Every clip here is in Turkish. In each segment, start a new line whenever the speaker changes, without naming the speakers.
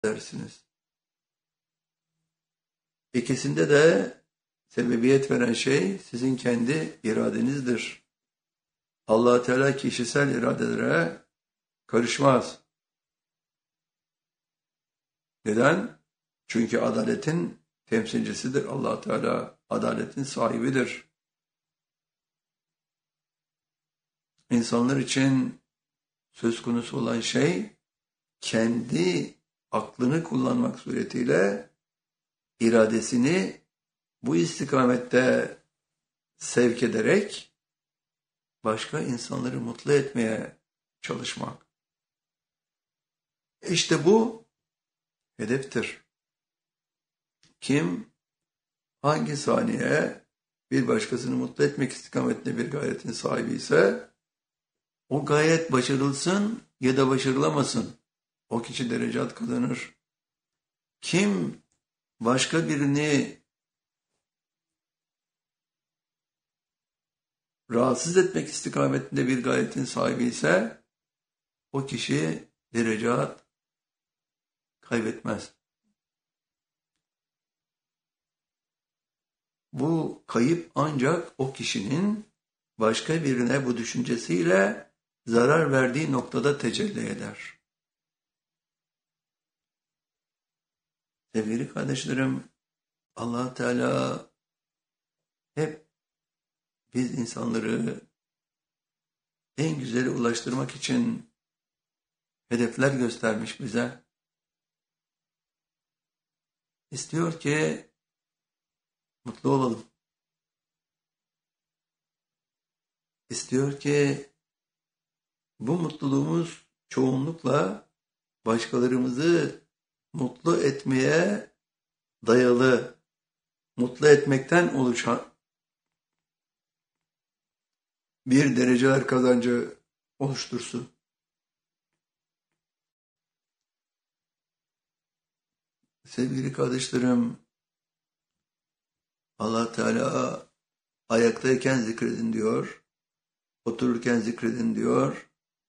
dersiniz. İkisinde de sebebiyet veren şey sizin kendi iradenizdir. Allah Teala kişisel iradelere karışmaz. Neden? Çünkü adaletin temsilcisidir. Allah Teala adaletin sahibidir. İnsanlar için söz konusu olan şey kendi aklını kullanmak suretiyle iradesini bu istikamette sevk ederek başka insanları mutlu etmeye çalışmak. İşte bu hedeftir. Kim hangi saniye bir başkasını mutlu etmek istikametinde bir gayretin sahibi ise o gayret başarılsın ya da başarılamasın. O kişi derecat kazanır. Kim başka birini rahatsız etmek istikametinde bir gayretin sahibi ise o kişi derecat kaybetmez. Bu kayıp ancak o kişinin başka birine bu düşüncesiyle zarar verdiği noktada tecelli eder. Sevgili kardeşlerim, Allah Teala hep biz insanları en güzeli ulaştırmak için hedefler göstermiş bize. İstiyor ki mutlu olalım. İstiyor ki bu mutluluğumuz çoğunlukla başkalarımızı mutlu etmeye dayalı, mutlu etmekten oluşan bir dereceler kazancı oluştursun. Sevgili kardeşlerim, Allah Teala ayaktayken zikredin diyor, otururken zikredin diyor,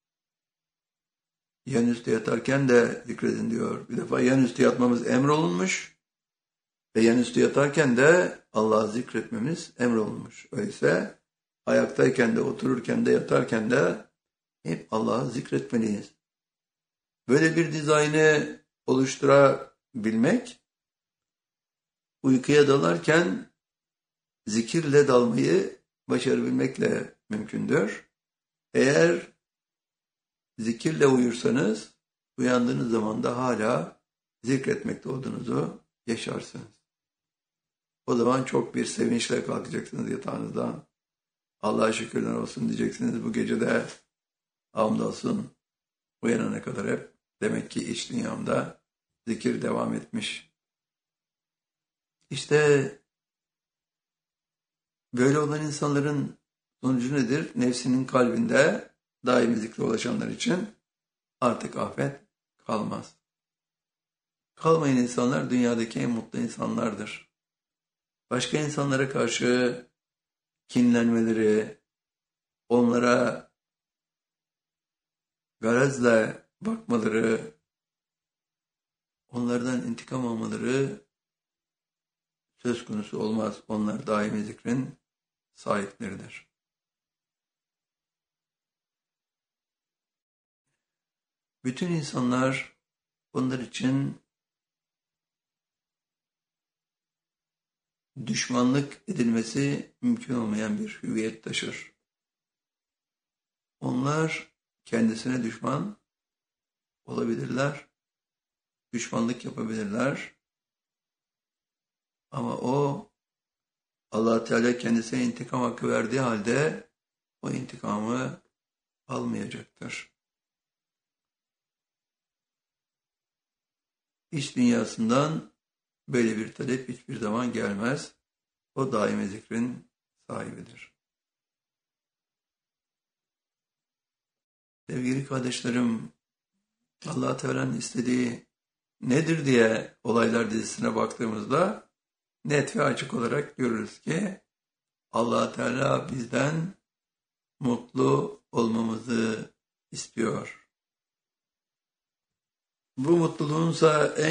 yanüstü yatarken de zikredin diyor. Bir defa yanüstü yatmamız emrolunmuş ve yanüstü yatarken de Allah'ı zikretmemiz emrolunmuş. Öyleyse ayaktayken de, otururken de, yatarken de hep Allah'ı zikretmeliyiz. Böyle bir dizaynı oluşturabilmek, uykuya dalarken zikirle dalmayı başarabilmekle mümkündür. Eğer zikirle uyursanız, uyandığınız zaman da hala zikretmekte olduğunuzu yaşarsınız. O zaman çok bir sevinçle kalkacaksınız yatağınızdan. Allah'a şükürler olsun diyeceksiniz. Bu gece de hamdolsun uyanana kadar hep demek ki iç dünyamda zikir devam etmiş. İşte böyle olan insanların sonucu nedir? Nefsinin kalbinde daimi zikre ulaşanlar için artık afet kalmaz. Kalmayan insanlar dünyadaki en mutlu insanlardır. Başka insanlara karşı kinlenmeleri, onlara garazla bakmaları, onlardan intikam almaları söz konusu olmaz. Onlar daimi zikrin sahipleridir. Bütün insanlar onlar için düşmanlık edilmesi mümkün olmayan bir hüviyet taşır. Onlar kendisine düşman olabilirler, düşmanlık yapabilirler ama o Allah Teala kendisine intikam hakkı verdiği halde o intikamı almayacaktır. İç dünyasından böyle bir talep hiçbir zaman gelmez. O daimi zikrin sahibidir. Sevgili kardeşlerim, Allah Teala'nın istediği nedir diye olaylar dizisine baktığımızda net ve açık olarak görürüz ki Allah Teala bizden mutlu olmamızı istiyor. Bu mutluluğunsa en